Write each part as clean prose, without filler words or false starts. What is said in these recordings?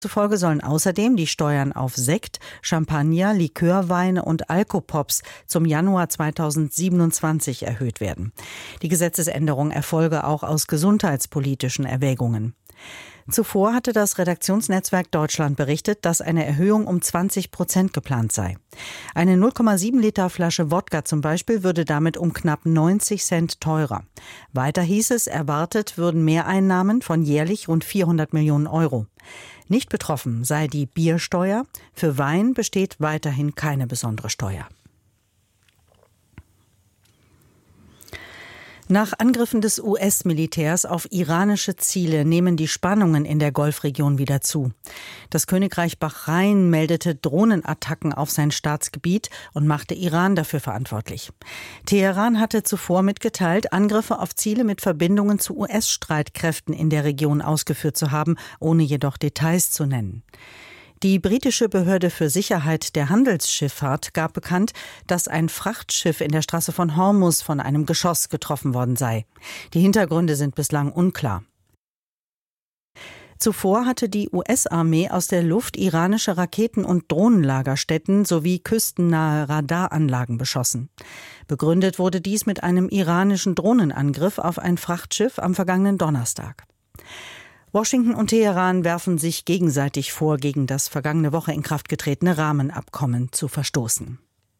Zufolge sollen außerdem die Steuern auf Sekt, Champagner, Likörweine und Alkopops zum Januar 2027 erhöht werden. Die Gesetzesänderung erfolge auch aus gesundheitspolitischen Erwägungen. Zuvor hatte das Redaktionsnetzwerk Deutschland berichtet, dass eine Erhöhung um 20% geplant sei. Eine 0,7 Liter Flasche Wodka zum Beispiel würde damit um knapp 90 Cent teurer. Weiter hieß es, erwartet würden Mehreinnahmen von jährlich rund 400 Millionen Euro. Nicht betroffen sei die Biersteuer. Für Wein besteht weiterhin keine besondere Steuer. Nach Angriffen des US-Militärs auf iranische Ziele nehmen die Spannungen in der Golfregion wieder zu. Das Königreich Bahrain meldete Drohnenattacken auf sein Staatsgebiet und machte Iran dafür verantwortlich. Teheran hatte zuvor mitgeteilt, Angriffe auf Ziele mit Verbindungen zu US-Streitkräften in der Region ausgeführt zu haben, ohne jedoch Details zu nennen. Die britische Behörde für Sicherheit der Handelsschifffahrt gab bekannt, dass ein Frachtschiff in der Straße von Hormuz von einem Geschoss getroffen worden sei. Die Hintergründe sind bislang unklar. Zuvor hatte die US-Armee aus der Luft iranische Raketen- und Drohnenlagerstätten sowie küstennahe Radaranlagen beschossen. Begründet wurde dies mit einem iranischen Drohnenangriff auf ein Frachtschiff am vergangenen Donnerstag. Washington und Teheran werfen sich gegenseitig vor, gegen das vergangene Woche in Kraft getretene Rahmenabkommen zu verstoßen.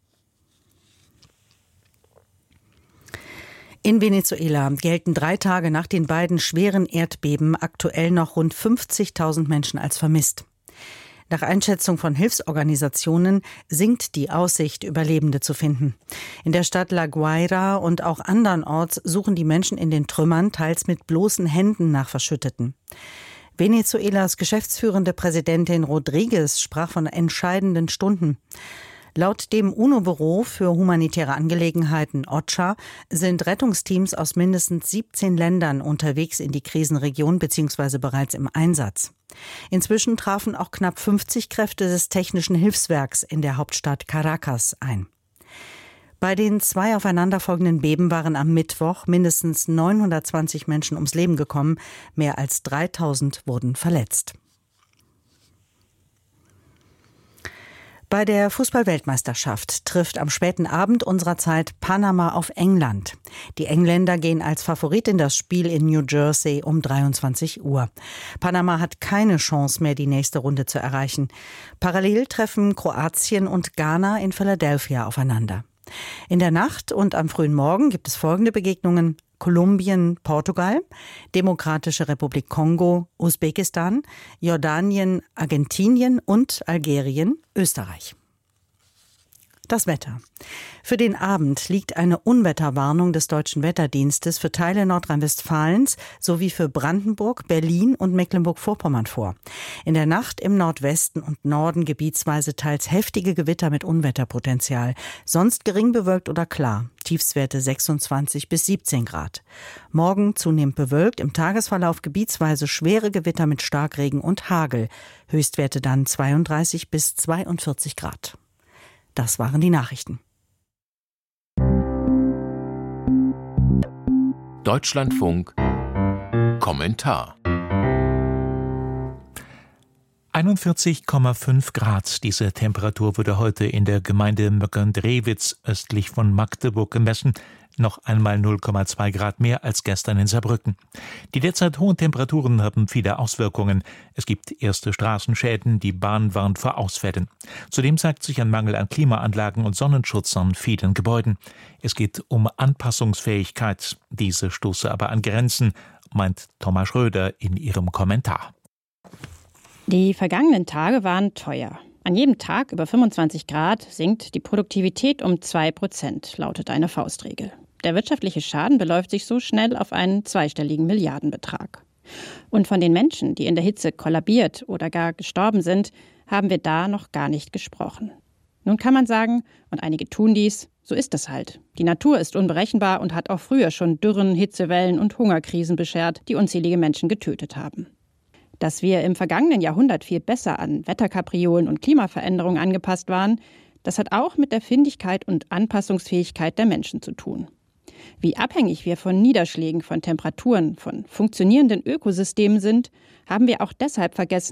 In Venezuela gelten 3 Tage nach den beiden schweren Erdbeben aktuell noch rund 50.000 Menschen als vermisst. Nach Einschätzung von Hilfsorganisationen sinkt die Aussicht, Überlebende zu finden. In der Stadt La Guaira und auch andernorts suchen die Menschen in den Trümmern, teils mit bloßen Händen nach Verschütteten. Venezuelas geschäftsführende Präsidentin Rodriguez sprach von entscheidenden Stunden. Laut dem UNO-Büro für humanitäre Angelegenheiten OCHA sind Rettungsteams aus mindestens 17 Ländern unterwegs in die Krisenregion bzw. bereits im Einsatz. Inzwischen trafen auch knapp 50 Kräfte des Technischen Hilfswerks in der Hauptstadt Caracas ein. Bei den 2 aufeinanderfolgenden Beben waren am Mittwoch mindestens 920 Menschen ums Leben gekommen, mehr als 3000 wurden verletzt. Bei der Fußball-Weltmeisterschaft trifft am späten Abend unserer Zeit Panama auf England. Die Engländer gehen als Favorit in das Spiel in New Jersey um 23 Uhr. Panama hat keine Chance mehr, die nächste Runde zu erreichen. Parallel treffen Kroatien und Ghana in Philadelphia aufeinander. In der Nacht und am frühen Morgen gibt es folgende Begegnungen: Kolumbien, Portugal, Demokratische Republik Kongo, Usbekistan, Jordanien, Argentinien und Algerien, Österreich. Das Wetter. Für den Abend liegt eine Unwetterwarnung des Deutschen Wetterdienstes für Teile Nordrhein-Westfalens sowie für Brandenburg, Berlin und Mecklenburg-Vorpommern vor. In der Nacht im Nordwesten und Norden gebietsweise teils heftige Gewitter mit Unwetterpotenzial. Sonst gering bewölkt oder klar. Tiefstwerte 26 bis 17 Grad. Morgen zunehmend bewölkt, im Tagesverlauf gebietsweise schwere Gewitter mit Starkregen und Hagel. Höchstwerte dann 32 bis 42 Grad. Das waren die Nachrichten. Deutschlandfunk Kommentar 41,5 Grad. Diese Temperatur wurde heute in der Gemeinde Möckern-Drewitz östlich von Magdeburg gemessen. Noch einmal 0,2 Grad mehr als gestern in Saarbrücken. Die derzeit hohen Temperaturen haben viele Auswirkungen. Es gibt erste Straßenschäden, die Bahn warnt vor Ausfällen. Zudem zeigt sich ein Mangel an Klimaanlagen und Sonnenschutz an vielen Gebäuden. Es geht um Anpassungsfähigkeit. Diese stoße aber an Grenzen, meint Thomas Schröder in ihrem Kommentar. Die vergangenen Tage waren teuer. An jedem Tag über 25 Grad sinkt die Produktivität um 2%, lautet eine Faustregel. Der wirtschaftliche Schaden beläuft sich so schnell auf einen zweistelligen Milliardenbetrag. Und von den Menschen, die in der Hitze kollabiert oder gar gestorben sind, haben wir da noch gar nicht gesprochen. Nun kann man sagen, und einige tun dies, so ist es halt. Die Natur ist unberechenbar und hat auch früher schon Dürren, Hitzewellen und Hungerkrisen beschert, die unzählige Menschen getötet haben. Dass wir im vergangenen Jahrhundert viel besser an Wetterkapriolen und Klimaveränderungen angepasst waren, das hat auch mit der Findigkeit und Anpassungsfähigkeit der Menschen zu tun. Wie abhängig wir von Niederschlägen, von Temperaturen, von funktionierenden Ökosystemen sind, haben wir auch deshalb vergessen,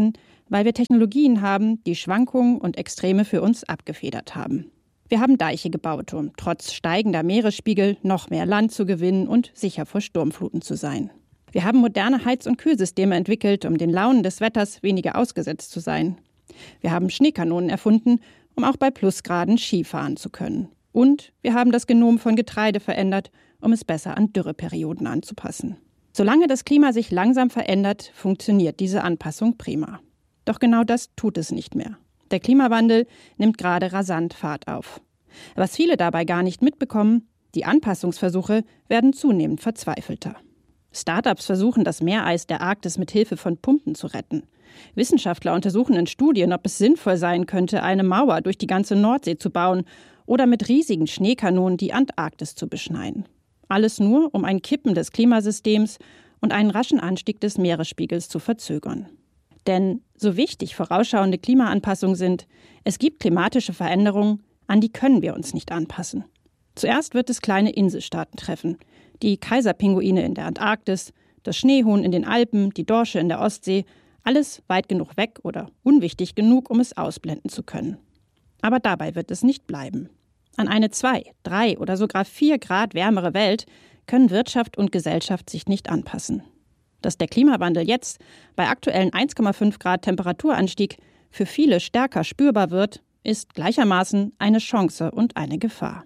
weil wir Technologien haben, die Schwankungen und Extreme für uns abgefedert haben. Wir haben Deiche gebaut, um trotz steigender Meeresspiegel noch mehr Land zu gewinnen und sicher vor Sturmfluten zu sein. Wir haben moderne Heiz- und Kühlsysteme entwickelt, um den Launen des Wetters weniger ausgesetzt zu sein. Wir haben Schneekanonen erfunden, um auch bei Plusgraden Ski fahren zu können. Und wir haben das Genom von Getreide verändert, um es besser an Dürreperioden anzupassen. Solange das Klima sich langsam verändert, funktioniert diese Anpassung prima. Doch genau das tut es nicht mehr. Der Klimawandel nimmt gerade rasant Fahrt auf. Was viele dabei gar nicht mitbekommen, die Anpassungsversuche werden zunehmend verzweifelter. Start-ups versuchen, das Meereis der Arktis mit Hilfe von Pumpen zu retten. Wissenschaftler untersuchen in Studien, ob es sinnvoll sein könnte, eine Mauer durch die ganze Nordsee zu bauen oder mit riesigen Schneekanonen die Antarktis zu beschneien. Alles nur, um ein Kippen des Klimasystems und einen raschen Anstieg des Meeresspiegels zu verzögern. Denn so wichtig vorausschauende Klimaanpassungen sind, es gibt klimatische Veränderungen, an die können wir uns nicht anpassen. Zuerst wird es kleine Inselstaaten treffen, die Kaiserpinguine in der Antarktis, das Schneehuhn in den Alpen, die Dorsche in der Ostsee, alles weit genug weg oder unwichtig genug, um es ausblenden zu können. Aber dabei wird es nicht bleiben. An eine 2, 3 oder sogar 4 Grad wärmere Welt können Wirtschaft und Gesellschaft sich nicht anpassen. Dass der Klimawandel jetzt bei aktuellen 1,5 Grad Temperaturanstieg für viele stärker spürbar wird, ist gleichermaßen eine Chance und eine Gefahr.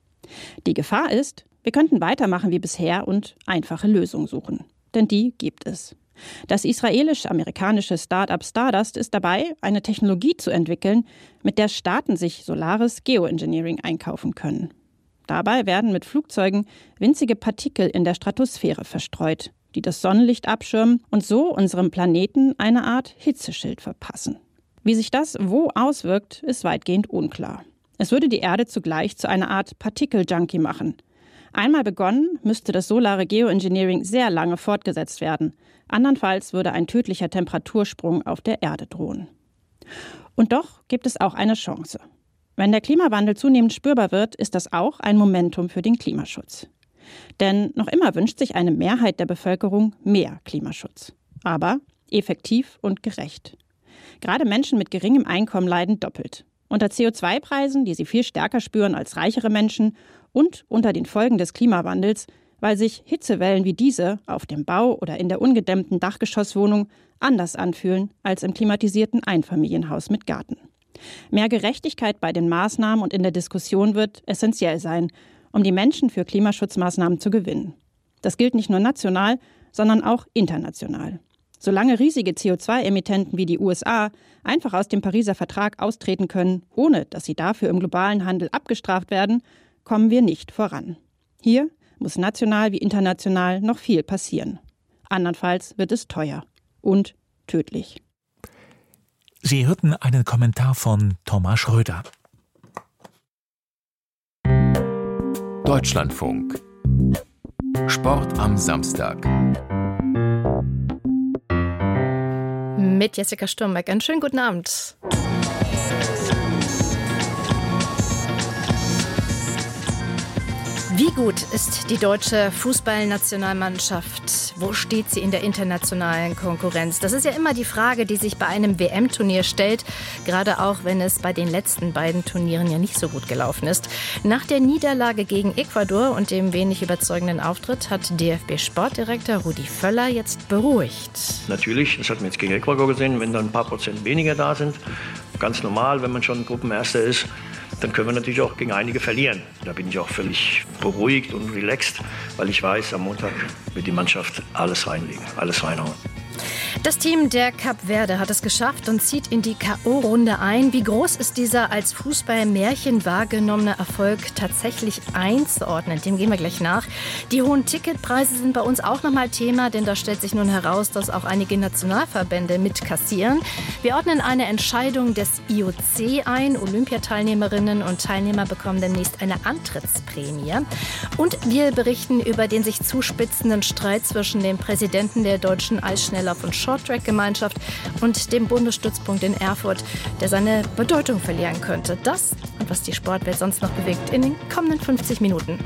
Die Gefahr ist, wir könnten weitermachen wie bisher und einfache Lösungen suchen. Denn die gibt es. Das israelisch-amerikanische Start-up Stardust ist dabei, eine Technologie zu entwickeln, mit der Staaten sich solares Geoengineering einkaufen können. Dabei werden mit Flugzeugen winzige Partikel in der Stratosphäre verstreut, die das Sonnenlicht abschirmen und so unserem Planeten eine Art Hitzeschild verpassen. Wie sich das wo auswirkt, ist weitgehend unklar. Es würde die Erde zugleich zu einer Art Partikel-Junkie machen. Einmal begonnen, müsste das solare Geoengineering sehr lange fortgesetzt werden. Andernfalls würde ein tödlicher Temperatursprung auf der Erde drohen. Und doch gibt es auch eine Chance. Wenn der Klimawandel zunehmend spürbar wird, ist das auch ein Momentum für den Klimaschutz. Denn noch immer wünscht sich eine Mehrheit der Bevölkerung mehr Klimaschutz. Aber effektiv und gerecht. Gerade Menschen mit geringem Einkommen leiden doppelt. Unter CO2-Preisen, die sie viel stärker spüren als reichere Menschen, und unter den Folgen des Klimawandels, weil sich Hitzewellen wie diese auf dem Bau oder in der ungedämmten Dachgeschosswohnung anders anfühlen als im klimatisierten Einfamilienhaus mit Garten. Mehr Gerechtigkeit bei den Maßnahmen und in der Diskussion wird essentiell sein, um die Menschen für Klimaschutzmaßnahmen zu gewinnen. Das gilt nicht nur national, sondern auch international. Solange riesige CO2-Emittenten wie die USA einfach aus dem Pariser Vertrag austreten können, ohne dass sie dafür im globalen Handel abgestraft werden, kommen wir nicht voran. Hier muss national wie international noch viel passieren. Andernfalls wird es teuer und tödlich. Sie hörten einen Kommentar von Thomas Schröder. Deutschlandfunk. Sport am Samstag. Mit Jessica Sturmbeck. Einen schönen guten Abend. Wie gut ist die deutsche Fußballnationalmannschaft? Wo steht sie in der internationalen Konkurrenz? Das ist ja immer die Frage, die sich bei einem WM-Turnier stellt, gerade auch wenn es bei den letzten beiden Turnieren ja nicht so gut gelaufen ist. Nach der Niederlage gegen Ecuador und dem wenig überzeugenden Auftritt hat DFB-Sportdirektor Rudi Völler jetzt beruhigt. Natürlich, das hat man jetzt gegen Ecuador gesehen, wenn dann ein paar Prozent weniger da sind. Ganz normal, wenn man schon Gruppenerster ist. Dann können wir natürlich auch gegen einige verlieren. Da bin ich auch völlig beruhigt und relaxed, weil ich weiß, am Montag wird die Mannschaft alles reinlegen, alles reinhauen. Das Team der Kap Verde hat es geschafft und zieht in die K.O.-Runde ein. Wie groß ist dieser als Fußballmärchen wahrgenommene Erfolg tatsächlich einzuordnen? Dem gehen wir gleich nach. Die hohen Ticketpreise sind bei uns auch nochmal Thema, denn da stellt sich nun heraus, dass auch einige Nationalverbände mitkassieren. Wir ordnen eine Entscheidung des IOC ein. Olympiateilnehmerinnen und Teilnehmer bekommen demnächst eine Antrittsprämie. Und wir berichten über den sich zuspitzenden Streit zwischen dem Präsidenten der deutschen Eisschnelllauf- und Shorttrack-Gemeinschaft und dem Bundesstützpunkt in Erfurt, der seine Bedeutung verlieren könnte. Das und was die Sportwelt sonst noch bewegt in den kommenden 50 Minuten.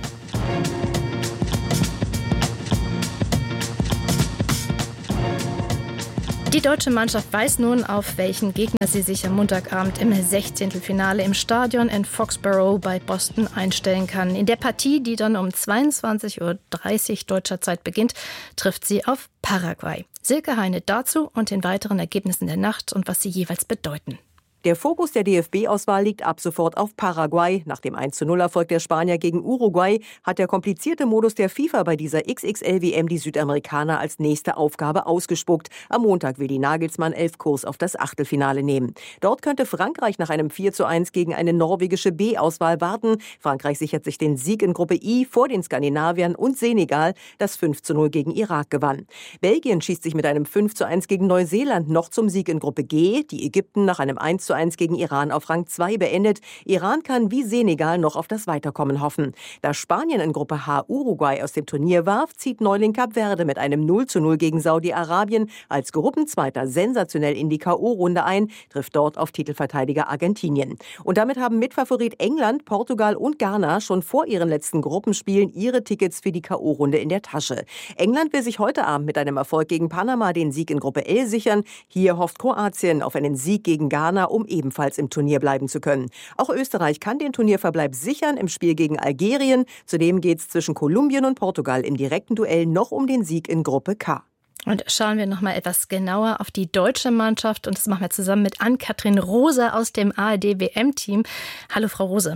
Die deutsche Mannschaft weiß nun, auf welchen Gegner sie sich am Montagabend im 16. Finale im Stadion in Foxborough bei Boston einstellen kann. In der Partie, die dann um 22:30 Uhr deutscher Zeit beginnt, trifft sie auf Paraguay. Silke Heine dazu und den weiteren Ergebnissen der Nacht und was sie jeweils bedeuten. Der Fokus der DFB-Auswahl liegt ab sofort auf Paraguay. Nach dem 1:0-Erfolg der Spanier gegen Uruguay hat der komplizierte Modus der FIFA bei dieser XXL-WM die Südamerikaner als nächste Aufgabe ausgespuckt. Am Montag will die Nagelsmann 11 Kurs auf das Achtelfinale nehmen. Dort könnte Frankreich nach einem 4:1 gegen eine norwegische B-Auswahl warten. Frankreich sichert sich den Sieg in Gruppe I vor den Skandinaviern und Senegal, das 5:0 gegen Irak gewann. Belgien schießt sich mit einem 5:1 gegen Neuseeland noch zum Sieg in Gruppe G. Die Ägypten nach einem 1:1 gegen Iran auf Rang 2 beendet. Iran kann wie Senegal noch auf das Weiterkommen hoffen. Da Spanien in Gruppe H Uruguay aus dem Turnier warf, zieht Neuling Kap Verde mit einem 0:0 gegen Saudi-Arabien als Gruppenzweiter sensationell in die K.O.-Runde ein, trifft dort auf Titelverteidiger Argentinien. Und damit haben Mitfavorit England, Portugal und Ghana schon vor ihren letzten Gruppenspielen ihre Tickets für die K.O.-Runde in der Tasche. England will sich heute Abend mit einem Erfolg gegen Panama den Sieg in Gruppe L sichern. Hier hofft Kroatien auf einen Sieg gegen Ghana, um ebenfalls im Turnier bleiben zu können. Auch Österreich kann den Turnierverbleib sichern im Spiel gegen Algerien. Zudem geht es zwischen Kolumbien und Portugal im direkten Duell noch um den Sieg in Gruppe K. Und schauen wir noch mal etwas genauer auf die deutsche Mannschaft. Und das machen wir zusammen mit Ann-Kathrin Rose aus dem ARD-WM-Team. Hallo, Frau Rose.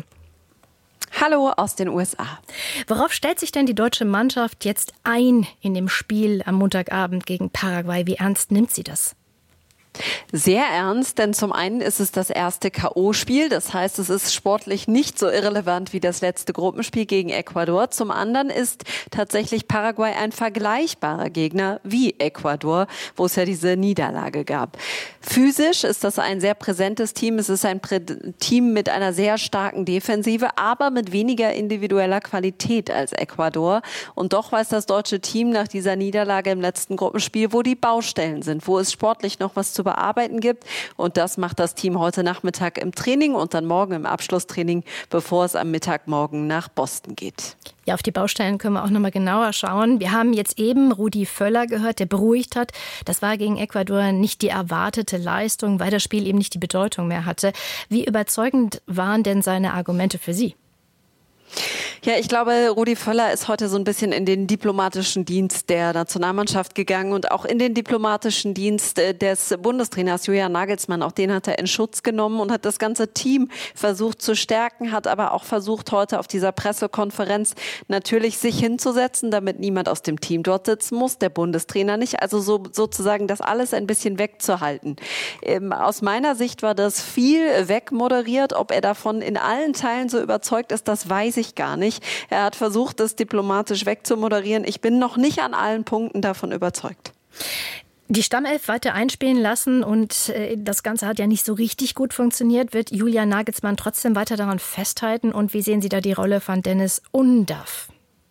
Hallo aus den USA. Worauf stellt sich denn die deutsche Mannschaft jetzt ein in dem Spiel am Montagabend gegen Paraguay? Wie ernst nimmt sie das? Sehr ernst, denn zum einen ist es das erste K.O.-Spiel. Das heißt, es ist sportlich nicht so irrelevant wie das letzte Gruppenspiel gegen Ecuador. Zum anderen ist tatsächlich Paraguay ein vergleichbarer Gegner wie Ecuador, wo es ja diese Niederlage gab. Physisch ist das ein sehr präsentes Team. Es ist ein Team mit einer sehr starken Defensive, aber mit weniger individueller Qualität als Ecuador. Und doch weiß das deutsche Team nach dieser Niederlage im letzten Gruppenspiel, wo die Baustellen sind, wo es sportlich noch was zu bearbeiten gibt. Und das macht das Team heute Nachmittag im Training und dann morgen im Abschlusstraining, bevor es am Mittagmorgen nach Boston geht. Ja, auf die Baustellen können wir auch noch mal genauer schauen. Wir haben jetzt eben Rudi Völler gehört, der beruhigt hat. Das war gegen Ecuador nicht die erwartete Leistung, weil das Spiel eben nicht die Bedeutung mehr hatte. Wie überzeugend waren denn seine Argumente für Sie? Ja, ich glaube, Rudi Völler ist heute so ein bisschen in den diplomatischen Dienst der Nationalmannschaft gegangen und auch in den diplomatischen Dienst des Bundestrainers Julian Nagelsmann. Auch den hat er in Schutz genommen und hat das ganze Team versucht zu stärken, hat aber auch versucht, heute auf dieser Pressekonferenz natürlich sich hinzusetzen, damit niemand aus dem Team dort sitzen muss, der Bundestrainer nicht. Also sozusagen das alles ein bisschen wegzuhalten. Aus meiner Sicht war das viel wegmoderiert. Ob er davon in allen Teilen so überzeugt ist, das weiß ich gar nicht. Er hat versucht, das diplomatisch wegzumoderieren. Ich bin noch nicht an allen Punkten davon überzeugt. Die Stammelf weiter einspielen lassen und das Ganze hat ja nicht so richtig gut funktioniert. Wird Julian Nagelsmann trotzdem weiter daran festhalten? Und wie sehen Sie da die Rolle von Dennis Undaff?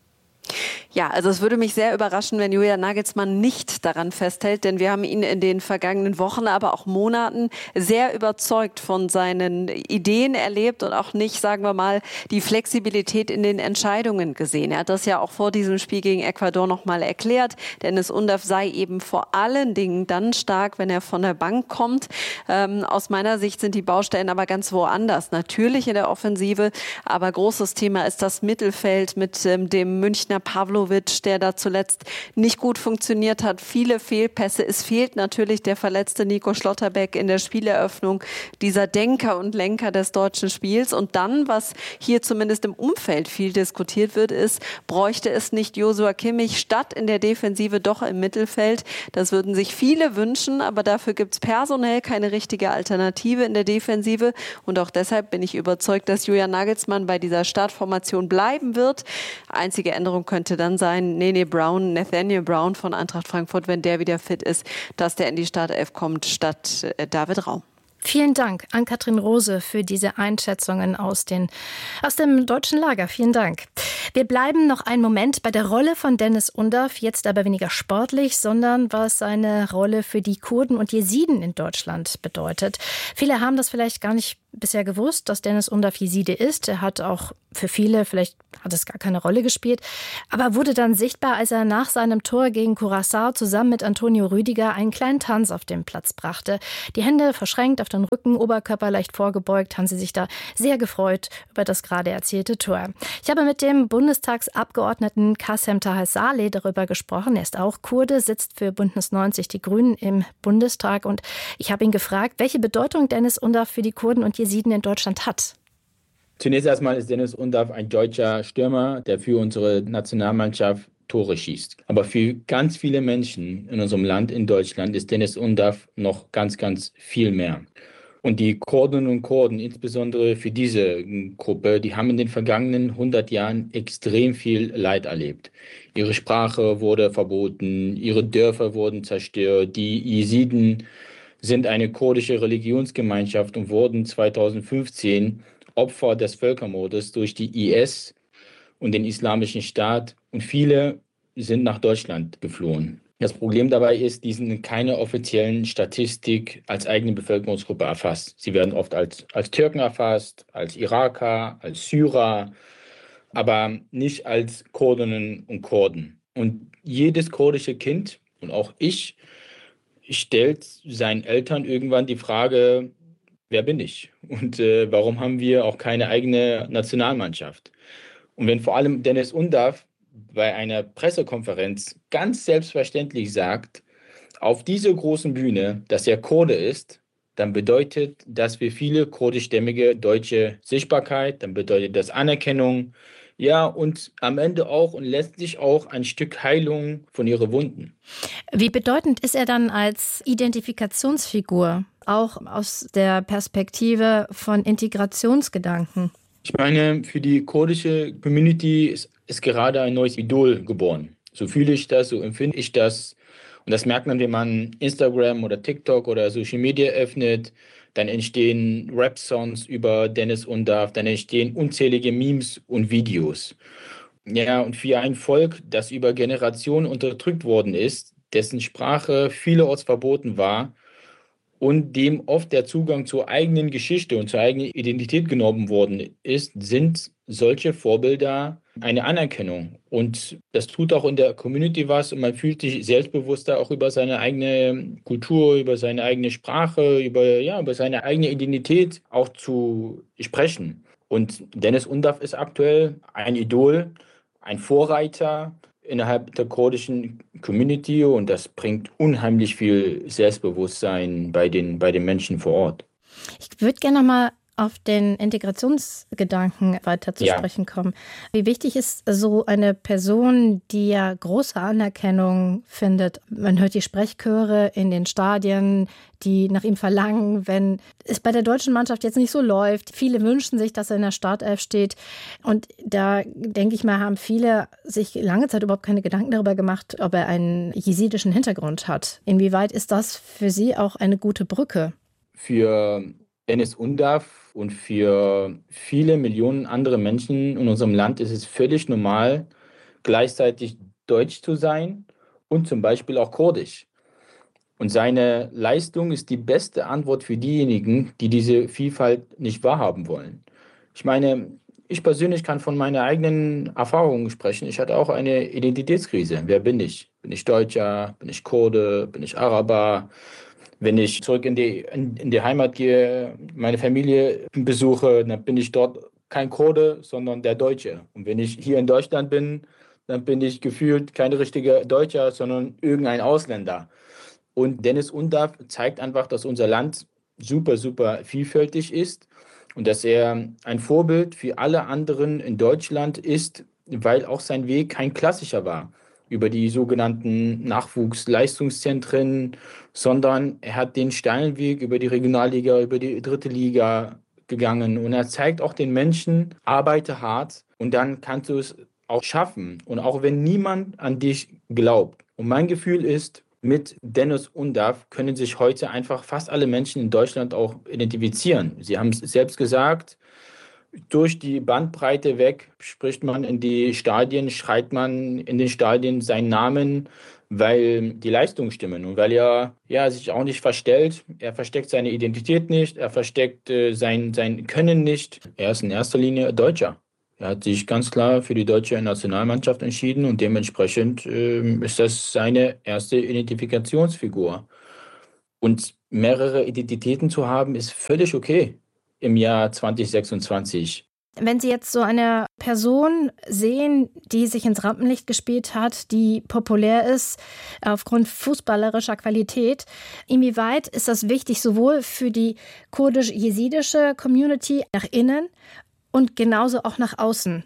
Ja, also es würde mich sehr überraschen, wenn Julian Nagelsmann nicht daran festhält, denn wir haben ihn in den vergangenen Wochen, aber auch Monaten sehr überzeugt von seinen Ideen erlebt und auch nicht, sagen wir mal, die Flexibilität in den Entscheidungen gesehen. Er hat das ja auch vor diesem Spiel gegen Ecuador nochmal erklärt. Dennis Undaff sei eben vor allen Dingen dann stark, wenn er von der Bank kommt. Aus meiner Sicht sind die Baustellen aber ganz woanders. Natürlich in der Offensive, aber großes Thema ist das Mittelfeld mit dem Münchner Pavlovic, der da zuletzt nicht gut funktioniert hat. Viele Fehlpässe. Es fehlt natürlich der verletzte Nico Schlotterbeck in der Spieleröffnung, dieser Denker und Lenker des deutschen Spiels. Und dann, was hier zumindest im Umfeld viel diskutiert wird, ist, bräuchte es nicht Joshua Kimmich statt in der Defensive doch im Mittelfeld. Das würden sich viele wünschen, aber dafür gibt es personell keine richtige Alternative in der Defensive. Und auch deshalb bin ich überzeugt, dass Julian Nagelsmann bei dieser Startformation bleiben wird. Einzige Änderung könnte dann sein, Nathaniel Brown von Eintracht Frankfurt, wenn der wieder fit ist, dass der in die Startelf kommt statt David Raum. Vielen Dank, Ann-Kathrin Rose, für diese Einschätzungen aus dem deutschen Lager. Vielen Dank. Wir bleiben noch einen Moment bei der Rolle von Dennis Undaff, jetzt aber weniger sportlich, sondern was seine Rolle für die Kurden und Jesiden in Deutschland bedeutet. Viele haben das vielleicht gar nicht bisher gewusst, dass Deniz Undav Jeside ist. Er hat auch für viele, vielleicht hat es gar keine Rolle gespielt, aber wurde dann sichtbar, als er nach seinem Tor gegen Curaçao zusammen mit Antonio Rüdiger einen kleinen Tanz auf den Platz brachte. Die Hände verschränkt auf den Rücken, Oberkörper leicht vorgebeugt, haben sie sich da sehr gefreut über das gerade erzielte Tor. Ich habe mit dem Bundestagsabgeordneten Kassem Taher Saleh darüber gesprochen. Er ist auch Kurde, sitzt für Bündnis 90 Die Grünen im Bundestag und ich habe ihn gefragt, welche Bedeutung Deniz Undav für die Kurden und Jesiden in Deutschland hat. Zunächst erstmal ist Deniz Undav ein deutscher Stürmer, der für unsere Nationalmannschaft Tore schießt. Aber für ganz viele Menschen in unserem Land, in Deutschland, ist Deniz Undav noch ganz, ganz viel mehr. Und die Kurdinnen und Kurden, insbesondere für diese Gruppe, die haben in den vergangenen 100 Jahren extrem viel Leid erlebt. Ihre Sprache wurde verboten, ihre Dörfer wurden zerstört, die Jesiden sind eine kurdische Religionsgemeinschaft und wurden 2015 Opfer des Völkermordes durch die IS und den Islamischen Staat und viele sind nach Deutschland geflohen. Das Problem dabei ist, die sind in keiner offiziellen Statistik als eigene Bevölkerungsgruppe erfasst. Sie werden oft als Türken erfasst, als Iraker, als Syrer, aber nicht als Kurdinnen und Kurden. Und jedes kurdische Kind und auch ich stellt seinen Eltern irgendwann die Frage, wer bin ich? Und warum haben wir auch keine eigene Nationalmannschaft? Und wenn vor allem Deniz Undav bei einer Pressekonferenz ganz selbstverständlich sagt, auf dieser großen Bühne, dass er Kurde ist, dann bedeutet das für viele kurdischstämmige Deutsche Sichtbarkeit, dann bedeutet das Anerkennung, ja, und am Ende auch und letztlich auch ein Stück Heilung von ihren Wunden. Wie bedeutend ist er dann als Identifikationsfigur, auch aus der Perspektive von Integrationsgedanken? Ich meine, für die kurdische Community ist gerade ein neues Idol geboren. So fühle ich das, so empfinde ich das. Und das merkt man, wenn man Instagram oder TikTok oder Social Media öffnet. Dann entstehen Rap-Songs über Deniz Undav, dann entstehen unzählige Memes und Videos. Ja, und für ein Volk, das über Generationen unterdrückt worden ist, dessen Sprache vielerorts verboten war und dem oft der Zugang zur eigenen Geschichte und zur eigenen Identität genommen worden ist, sind solche Vorbilder eine Anerkennung. Und das tut auch in der Community was und man fühlt sich selbstbewusster auch über seine eigene Kultur, über seine eigene Sprache, über seine eigene Identität auch zu sprechen. Und Deniz Undav ist aktuell ein Idol, ein Vorreiter innerhalb der kurdischen Community und das bringt unheimlich viel Selbstbewusstsein bei den Menschen vor Ort. Ich würde gerne noch mal auf den Integrationsgedanken weiter zu sprechen kommen. Wie wichtig ist so eine Person, die ja große Anerkennung findet? Man hört die Sprechchöre in den Stadien, die nach ihm verlangen, wenn es bei der deutschen Mannschaft jetzt nicht so läuft. Viele wünschen sich, dass er in der Startelf steht. Und da, denke ich mal, haben viele sich lange Zeit überhaupt keine Gedanken darüber gemacht, ob er einen jesidischen Hintergrund hat. Inwieweit ist das für Sie auch eine gute Brücke? Für Deniz Undav und für viele Millionen andere Menschen in unserem Land ist es völlig normal, gleichzeitig deutsch zu sein und zum Beispiel auch kurdisch. Und seine Leistung ist die beste Antwort für diejenigen, die diese Vielfalt nicht wahrhaben wollen. Ich meine, ich persönlich kann von meiner eigenen Erfahrung sprechen. Ich hatte auch eine Identitätskrise. Wer bin ich? Bin ich Deutscher? Bin ich Kurde? Bin ich Araber? Wenn ich zurück in die Heimat gehe, meine Familie besuche, dann bin ich dort kein Kurde, sondern der Deutsche. Und wenn ich hier in Deutschland bin, dann bin ich gefühlt kein richtiger Deutscher, sondern irgendein Ausländer. Und Deniz Undav zeigt einfach, dass unser Land super, super vielfältig ist und dass er ein Vorbild für alle anderen in Deutschland ist, weil auch sein Weg kein klassischer war über die sogenannten Nachwuchsleistungszentren, sondern er hat den steilen Weg über die Regionalliga, über die dritte Liga gegangen. Und er zeigt auch den Menschen, arbeite hart und dann kannst du es auch schaffen. Und auch wenn niemand an dich glaubt. Und mein Gefühl ist, mit Deniz Undav können sich heute einfach fast alle Menschen in Deutschland auch identifizieren. Sie haben es selbst gesagt, durch die Bandbreite weg spricht man in die Stadien, schreit man in den Stadien seinen Namen, weil die Leistungen stimmen und weil er sich auch nicht verstellt. Er versteckt seine Identität nicht, er versteckt sein Können nicht. Er ist in erster Linie Deutscher. Er hat sich ganz klar für die deutsche Nationalmannschaft entschieden und dementsprechend ist das seine erste Identifikationsfigur. Und mehrere Identitäten zu haben, ist völlig okay im Jahr 2026. Wenn Sie jetzt so eine Person sehen, die sich ins Rampenlicht gespielt hat, die populär ist aufgrund fußballerischer Qualität, inwieweit ist das wichtig sowohl für die kurdisch-jesidische Community nach innen und genauso auch nach außen?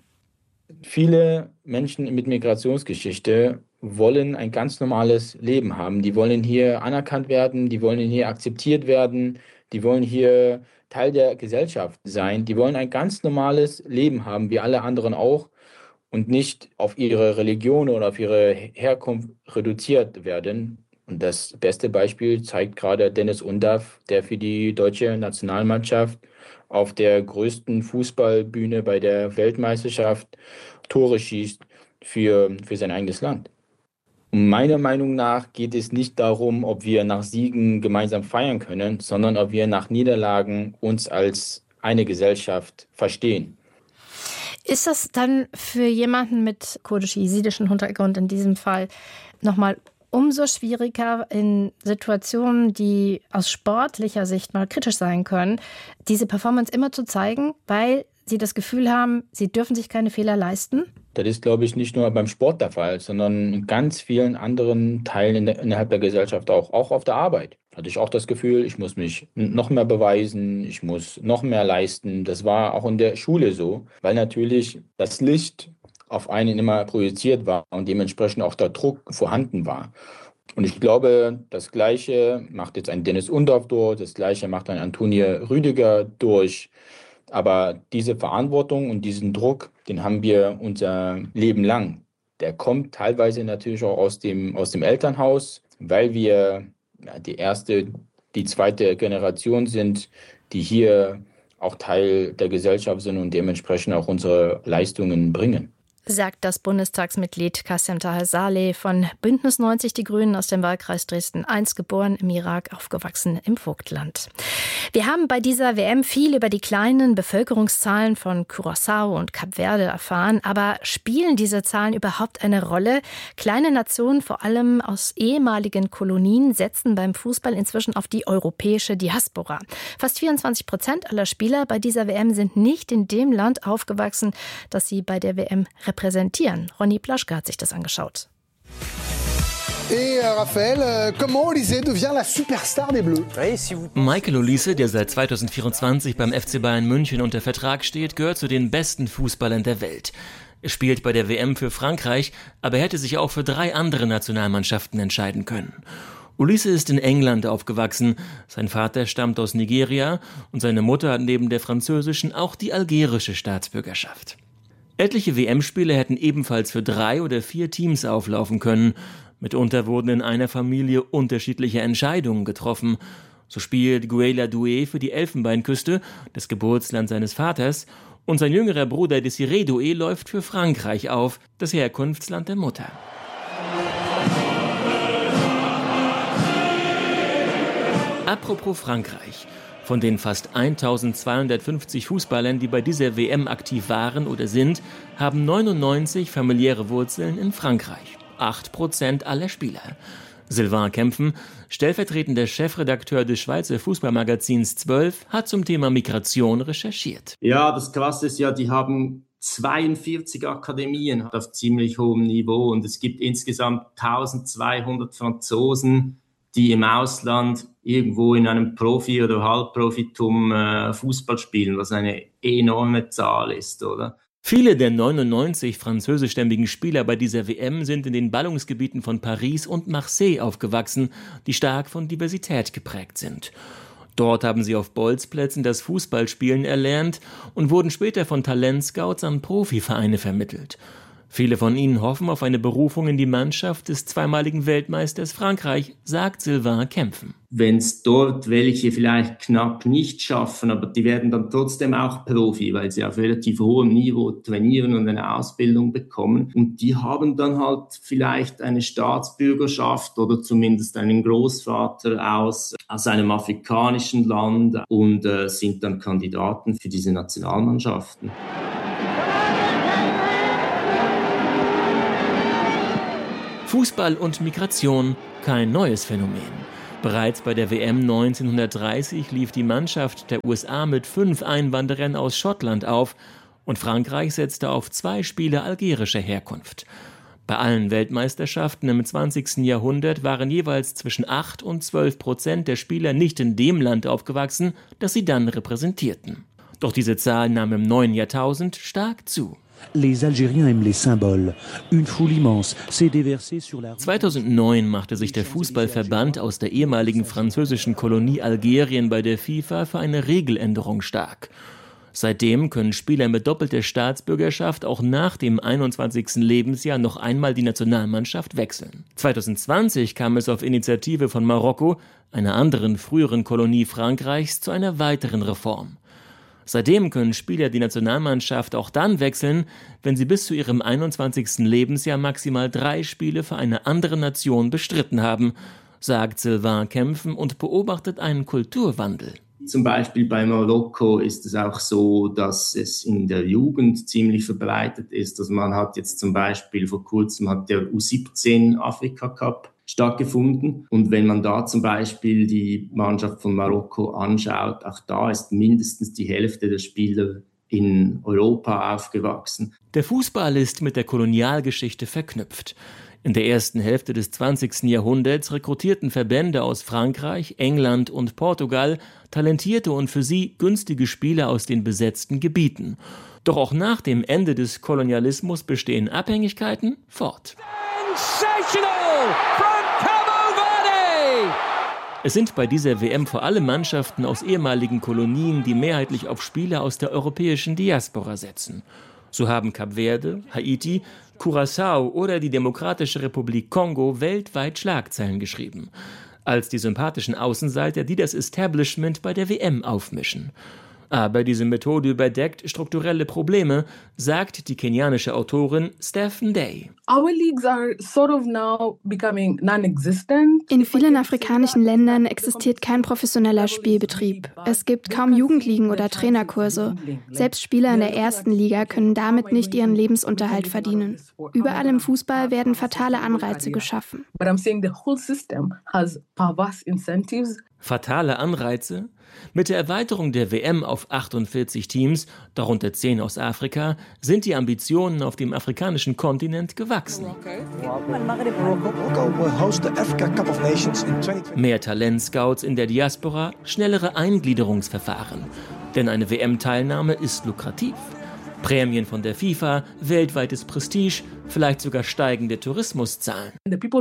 Viele Menschen mit Migrationsgeschichte wollen ein ganz normales Leben haben. Die wollen hier anerkannt werden, die wollen hier akzeptiert werden, die wollen hier Teil der Gesellschaft sein. Die wollen ein ganz normales Leben haben, wie alle anderen auch, und nicht auf ihre Religion oder auf ihre Herkunft reduziert werden. Und das beste Beispiel zeigt gerade Deniz Undav, der für die deutsche Nationalmannschaft auf der größten Fußballbühne bei der Weltmeisterschaft Tore schießt für sein eigenes Land. Meiner Meinung nach geht es nicht darum, ob wir nach Siegen gemeinsam feiern können, sondern ob wir nach Niederlagen uns als eine Gesellschaft verstehen. Ist das dann für jemanden mit kurdisch-jesidischen Hintergrund in diesem Fall nochmal umso schwieriger in Situationen, die aus sportlicher Sicht mal kritisch sein können, diese Performance immer zu zeigen, weil Sie das Gefühl haben, Sie dürfen sich keine Fehler leisten? Das ist, glaube ich, nicht nur beim Sport der Fall, sondern in ganz vielen anderen Teilen innerhalb der Gesellschaft auch. Auch auf der Arbeit hatte ich auch das Gefühl, ich muss mich noch mehr beweisen, ich muss noch mehr leisten. Das war auch in der Schule so, weil natürlich das Licht auf einen immer projiziert war und dementsprechend auch der Druck vorhanden war. Und ich glaube, das Gleiche macht jetzt ein Deniz Undav durch, das Gleiche macht ein Antonio Rüdiger durch. Aber diese Verantwortung und diesen Druck, den haben wir unser Leben lang. Der kommt teilweise natürlich auch aus dem Elternhaus, weil wir die zweite Generation sind, die hier auch Teil der Gesellschaft sind und dementsprechend auch unsere Leistungen bringen. Sagt das Bundestagsmitglied Kassem Taher Saleh von Bündnis 90 Die Grünen aus dem Wahlkreis Dresden I, geboren im Irak, aufgewachsen im Vogtland. Wir haben bei dieser WM viel über die kleinen Bevölkerungszahlen von Curaçao und Kap Verde erfahren, aber spielen diese Zahlen überhaupt eine Rolle? Kleine Nationen, vor allem aus ehemaligen Kolonien, setzen beim Fußball inzwischen auf die europäische Diaspora. Fast 24% aller Spieler bei dieser WM sind nicht in dem Land aufgewachsen, das sie bei der WM repräsentieren. Ronny Plaschke hat sich das angeschaut. Michael Olise, der seit 2024 beim FC Bayern München unter Vertrag steht, gehört zu den besten Fußballern der Welt. Er spielt bei der WM für Frankreich, aber er hätte sich auch für 3 andere Nationalmannschaften entscheiden können. Olise ist in England aufgewachsen. Sein Vater stammt aus Nigeria und seine Mutter hat neben der französischen auch die algerische Staatsbürgerschaft. Etliche WM-Spiele hätten ebenfalls für 3 oder 4 Teams auflaufen können. Mitunter wurden in einer Familie unterschiedliche Entscheidungen getroffen. So spielt Guela Doué für die Elfenbeinküste, das Geburtsland seines Vaters, und sein jüngerer Bruder Désiré Doué läuft für Frankreich auf, das Herkunftsland der Mutter. Apropos Frankreich. Von den fast 1250 Fußballern, die bei dieser WM aktiv waren oder sind, haben 99 familiäre Wurzeln in Frankreich. 8% aller Spieler. Sylvain Kempfen, stellvertretender Chefredakteur des Schweizer Fußballmagazins 12, hat zum Thema Migration recherchiert. Ja, das Krasse ist ja, die haben 42 Akademien auf ziemlich hohem Niveau und es gibt insgesamt 1200 Franzosen, die im Ausland irgendwo in einem Profi- oder Halbprofitum Fußball spielen, was eine enorme Zahl ist, oder? Viele der 99 französischstämmigen Spieler bei dieser WM sind in den Ballungsgebieten von Paris und Marseille aufgewachsen, die stark von Diversität geprägt sind. Dort haben sie auf Bolzplätzen das Fußballspielen erlernt und wurden später von Talentscouts an Profivereine vermittelt. Viele von ihnen hoffen auf eine Berufung in die Mannschaft des zweimaligen Weltmeisters Frankreich, sagt Sylvain Kempfen. Wenn es dort welche vielleicht knapp nicht schaffen, aber die werden dann trotzdem auch Profi, weil sie auf relativ hohem Niveau trainieren und eine Ausbildung bekommen. Und die haben dann halt vielleicht eine Staatsbürgerschaft oder zumindest einen Großvater aus einem afrikanischen Land und sind dann Kandidaten für diese Nationalmannschaften. Fußball und Migration, kein neues Phänomen. Bereits bei der WM 1930 lief die Mannschaft der USA mit 5 Einwanderern aus Schottland auf und Frankreich setzte auf 2 Spieler algerischer Herkunft. Bei allen Weltmeisterschaften im 20. Jahrhundert waren jeweils zwischen 8 und 12% der Spieler nicht in dem Land aufgewachsen, das sie dann repräsentierten. Doch diese Zahl nahm im neuen Jahrtausend stark zu. 2009 machte sich der Fußballverband aus der ehemaligen französischen Kolonie Algerien bei der FIFA für eine Regeländerung stark. Seitdem können Spieler mit doppelter Staatsbürgerschaft auch nach dem 21. Lebensjahr noch einmal die Nationalmannschaft wechseln. 2020 kam es auf Initiative von Marokko, einer anderen früheren Kolonie Frankreichs, zu einer weiteren Reform. Seitdem können Spieler die Nationalmannschaft auch dann wechseln, wenn sie bis zu ihrem 21. Lebensjahr maximal 3 Spiele für eine andere Nation bestritten haben, sagt Sylvain Kempfen und beobachtet einen Kulturwandel. Zum Beispiel bei Marokko ist es auch so, dass es in der Jugend ziemlich verbreitet ist. Also man hat jetzt zum Beispiel vor kurzem hat der U17 Afrika Cup stattgefunden. Und wenn man da zum Beispiel die Mannschaft von Marokko anschaut, auch da ist mindestens die Hälfte der Spieler in Europa aufgewachsen. Der Fußball ist mit der Kolonialgeschichte verknüpft. In der ersten Hälfte des 20. Jahrhunderts rekrutierten Verbände aus Frankreich, England und Portugal talentierte und für sie günstige Spieler aus den besetzten Gebieten. Doch auch nach dem Ende des Kolonialismus bestehen Abhängigkeiten fort. Es sind bei dieser WM vor allem Mannschaften aus ehemaligen Kolonien, die mehrheitlich auf Spieler aus der europäischen Diaspora setzen. So haben Kap Verde, Haiti, Curaçao oder die Demokratische Republik Kongo weltweit Schlagzeilen geschrieben, als die sympathischen Außenseiter, die das Establishment bei der WM aufmischen. Aber diese Methode überdeckt strukturelle Probleme, sagt die kenianische Autorin Stephen Day. In vielen afrikanischen Ländern existiert kein professioneller Spielbetrieb. Es gibt kaum Jugendligen oder Trainerkurse. Selbst Spieler in der ersten Liga können damit nicht ihren Lebensunterhalt verdienen. Überall im Fußball werden fatale Anreize geschaffen. Fatale Anreize? Mit der Erweiterung der WM auf 48 Teams, darunter 10 aus Afrika, sind die Ambitionen auf dem afrikanischen Kontinent gewachsen. Mehr Talentscouts in der Diaspora, schnellere Eingliederungsverfahren. Denn eine WM-Teilnahme ist lukrativ. Prämien von der FIFA, weltweites Prestige, vielleicht sogar steigende Tourismuszahlen.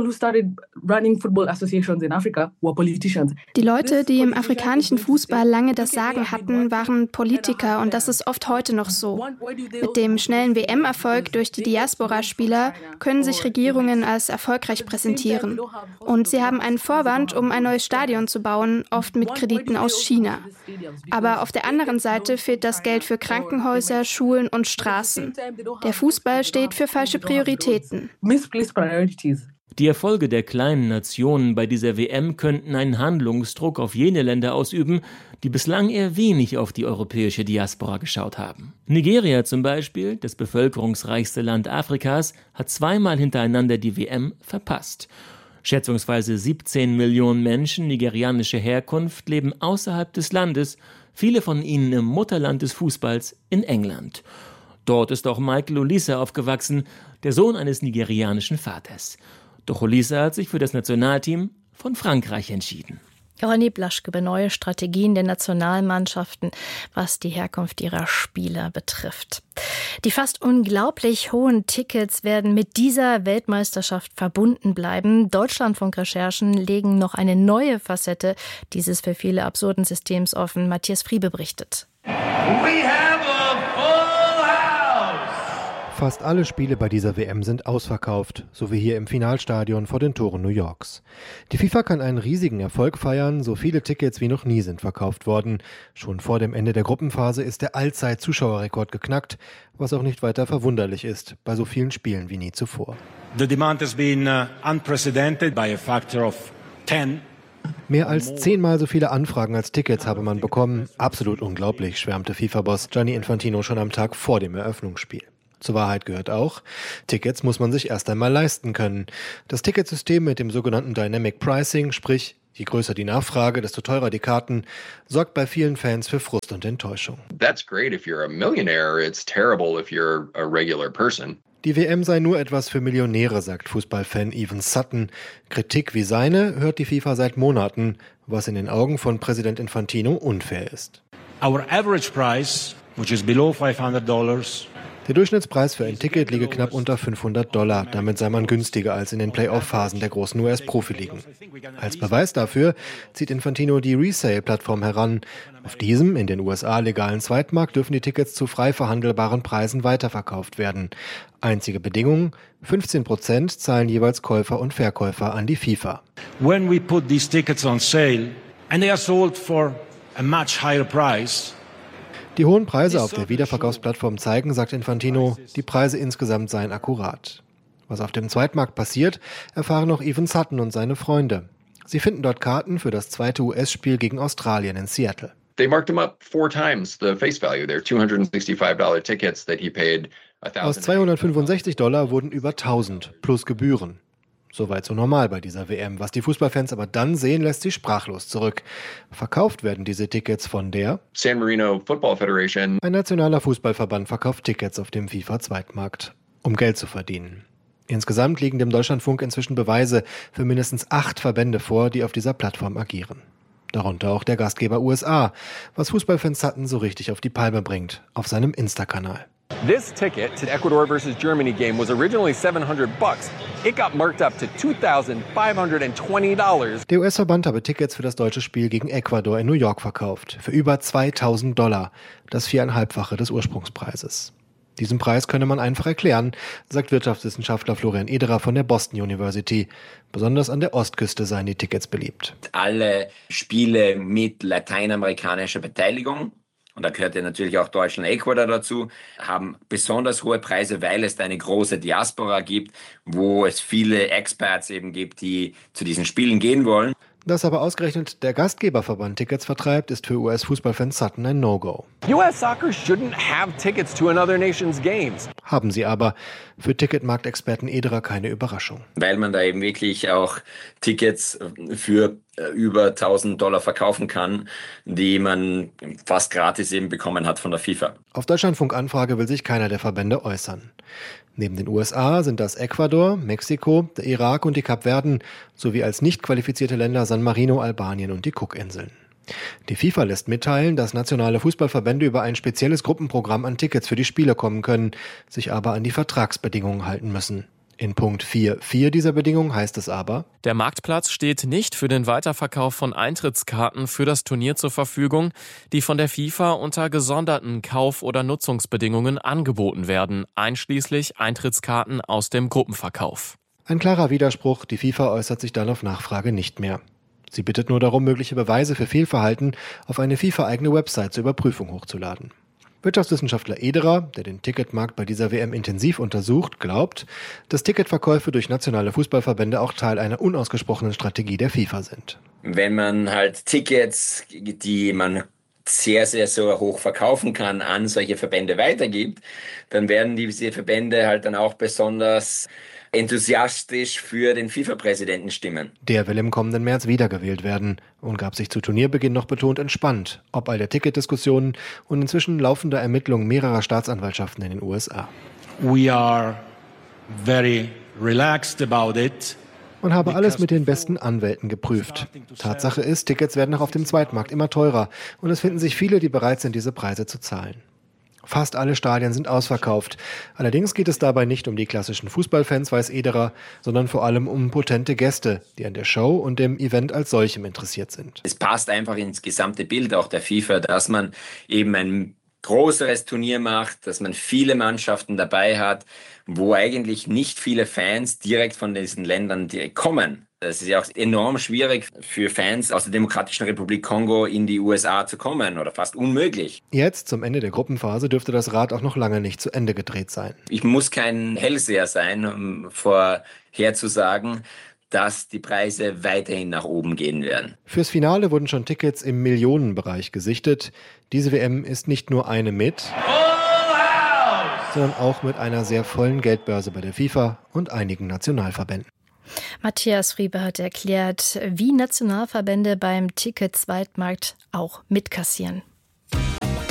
Die Leute, die im afrikanischen Fußball lange das Sagen hatten, waren Politiker und das ist oft heute noch so. Mit dem schnellen WM-Erfolg durch die Diaspora-Spieler können sich Regierungen als erfolgreich präsentieren. Und sie haben einen Vorwand, um ein neues Stadion zu bauen, oft mit Krediten aus China. Aber auf der anderen Seite fehlt das Geld für Krankenhäuser, Schulen und Straßen. Der Fußball steht für falsche Prioritäten. Die Erfolge der kleinen Nationen bei dieser WM könnten einen Handlungsdruck auf jene Länder ausüben, die bislang eher wenig auf die europäische Diaspora geschaut haben. Nigeria zum Beispiel, das bevölkerungsreichste Land Afrikas, hat 2-mal hintereinander die WM verpasst. Schätzungsweise 17 Millionen Menschen nigerianischer Herkunft leben außerhalb des Landes, viele von ihnen im Mutterland des Fußballs in England. Dort ist auch Michael Olise aufgewachsen, der Sohn eines nigerianischen Vaters. Doch Olise hat sich für das Nationalteam von Frankreich entschieden. René Blaschke über neue Strategien der Nationalmannschaften, was die Herkunft ihrer Spieler betrifft. Die fast unglaublich hohen Tickets werden mit dieser Weltmeisterschaft verbunden bleiben. Deutschlandfunk-Recherchen legen noch eine neue Facette dieses für viele absurden Systems offen. Matthias Friebe berichtet. Fast alle Spiele bei dieser WM sind ausverkauft, so wie hier im Finalstadion vor den Toren New Yorks. Die FIFA kann einen riesigen Erfolg feiern, so viele Tickets wie noch nie sind verkauft worden. Schon vor dem Ende der Gruppenphase ist der Allzeit-Zuschauerrekord geknackt, was auch nicht weiter verwunderlich ist, bei so vielen Spielen wie nie zuvor. The demand has been unprecedented by a factor of 10. Mehr als 10-mal so viele Anfragen als Tickets habe man bekommen. Absolut unglaublich, schwärmte FIFA-Boss Gianni Infantino schon am Tag vor dem Eröffnungsspiel. Zur Wahrheit gehört auch, Tickets muss man sich erst einmal leisten können. Das Ticketsystem mit dem sogenannten Dynamic Pricing, sprich, je größer die Nachfrage, desto teurer die Karten, sorgt bei vielen Fans für Frust und Enttäuschung. That's great if you're a millionaire, it's terrible if you're a regular person. Die WM sei nur etwas für Millionäre, sagt Fußballfan Evan Sutton. Kritik wie seine hört die FIFA seit Monaten, was in den Augen von Präsident Infantino unfair ist. Our average price, which is below $500, der Durchschnittspreis für ein Ticket liege knapp unter $500. Damit sei man günstiger als in den Playoff-Phasen der großen US-Profiligen. Als Beweis dafür zieht Infantino die Resale-Plattform heran. Auf diesem, in den USA legalen Zweitmarkt, dürfen die Tickets zu frei verhandelbaren Preisen weiterverkauft werden. Einzige Bedingung, 15% zahlen jeweils Käufer und Verkäufer an die FIFA. When we put these tickets on sale and they are sold for a much higher price, die hohen Preise auf der Wiederverkaufsplattform zeigen, sagt Infantino, die Preise insgesamt seien akkurat. Was auf dem Zweitmarkt passiert, erfahren auch Evan Sutton und seine Freunde. Sie finden dort Karten für das zweite US-Spiel gegen Australien in Seattle. They marked them up 4 times the face value. They're $265 tickets that he paid $1,000. Aus $265 wurden über 1.000 plus Gebühren. Soweit so normal bei dieser WM. Was die Fußballfans aber dann sehen, lässt sie sprachlos zurück. Verkauft werden diese Tickets von der San Marino Football Federation. Ein nationaler Fußballverband verkauft Tickets auf dem FIFA-Zweitmarkt, um Geld zu verdienen. Insgesamt liegen dem Deutschlandfunk inzwischen Beweise für mindestens 8 Verbände vor, die auf dieser Plattform agieren. Darunter auch der Gastgeber USA, was Fußballfan Sutton so richtig auf die Palme bringt, auf seinem Insta-Kanal. This ticket to the Ecuador versus Germany game was originally $700. It got marked up to $2,520. Der US-Verband habe Tickets für das deutsche Spiel gegen Ecuador in New York verkauft, für über $2.000, das 4,5-fache des Ursprungspreises. Diesen Preis könne man einfach erklären, sagt Wirtschaftswissenschaftler Florian Ederer von der Boston University. Besonders an der Ostküste seien die Tickets beliebt. Alle Spiele mit lateinamerikanischer Beteiligung, und da gehört ja natürlich auch Deutschland und Ecuador dazu, haben besonders hohe Preise, weil es da eine große Diaspora gibt, wo es viele Expats eben gibt, die zu diesen Spielen gehen wollen. Dass aber ausgerechnet der Gastgeberverband Tickets vertreibt, ist für US-Fußballfan Sutton ein No-Go. US soccer shouldn't have tickets to another nation's games. Haben sie aber. Für Ticketmarktexperten Ederer keine Überraschung. Weil man da eben wirklich auch Tickets für über $1.000 verkaufen kann, die man fast gratis eben bekommen hat von der FIFA. Auf Deutschlandfunk-Anfrage will sich keiner der Verbände äußern. Neben den USA sind das Ecuador, Mexiko, der Irak und die Kapverden sowie als nicht qualifizierte Länder San Marino, Albanien und die Cookinseln. Die FIFA lässt mitteilen, dass nationale Fußballverbände über ein spezielles Gruppenprogramm an Tickets für die Spiele kommen können, sich aber an die Vertragsbedingungen halten müssen. In Punkt 4.4 dieser Bedingung heißt es aber: Der Marktplatz steht nicht für den Weiterverkauf von Eintrittskarten für das Turnier zur Verfügung, die von der FIFA unter gesonderten Kauf- oder Nutzungsbedingungen angeboten werden, einschließlich Eintrittskarten aus dem Gruppenverkauf. Ein klarer Widerspruch, die FIFA äußert sich dann auf Nachfrage nicht mehr. Sie bittet nur darum, mögliche Beweise für Fehlverhalten auf eine FIFA-eigene Website zur Überprüfung hochzuladen. Wirtschaftswissenschaftler Ederer, der den Ticketmarkt bei dieser WM intensiv untersucht, glaubt, dass Ticketverkäufe durch nationale Fußballverbände auch Teil einer unausgesprochenen Strategie der FIFA sind. Wenn man halt Tickets, die man sehr, sehr so hoch verkaufen kann, an solche Verbände weitergibt, dann werden diese Verbände halt dann auch besonders enthusiastisch für den FIFA-Präsidenten stimmen. Der will im kommenden März wiedergewählt werden und gab sich zu Turnierbeginn noch betont entspannt, ob all der Ticketdiskussionen und inzwischen laufender Ermittlungen mehrerer Staatsanwaltschaften in den USA. We are very relaxed about it. Man habe alles mit den besten Anwälten geprüft. Tatsache ist, Tickets werden auch auf dem Zweitmarkt immer teurer und es finden sich viele, die bereit sind, diese Preise zu zahlen. Fast alle Stadien sind ausverkauft. Allerdings geht es dabei nicht um die klassischen Fußballfans, weiß Ederer, sondern vor allem um potente Gäste, die an der Show und dem Event als solchem interessiert sind. Es passt einfach ins gesamte Bild auch der FIFA, dass man eben ein größeres Turnier macht, dass man viele Mannschaften dabei hat, wo eigentlich nicht viele Fans direkt von diesen Ländern direkt kommen. Es ist ja auch enorm schwierig für Fans aus der Demokratischen Republik Kongo in die USA zu kommen oder fast unmöglich. Jetzt, zum Ende der Gruppenphase, dürfte das Rad auch noch lange nicht zu Ende gedreht sein. Ich muss kein Hellseher sein, um vorherzusagen, dass die Preise weiterhin nach oben gehen werden. Fürs Finale wurden schon Tickets im Millionenbereich gesichtet. Diese WM ist nicht nur eine mit, sondern auch mit einer sehr vollen Geldbörse bei der FIFA und einigen Nationalverbänden. Matthias Friebe hat erklärt, wie Nationalverbände beim Ticket-Zweitmarkt auch mitkassieren.